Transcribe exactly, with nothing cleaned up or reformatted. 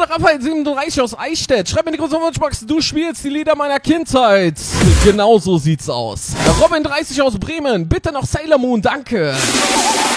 Raphael siebenunddreißig aus Eichstätt. Schreib mir die große Wunschbox, du spielst die Lieder meiner Kindheit. Genau so sieht's aus. Robin dreißig aus Bremen. Bitte noch Sailor Moon, danke.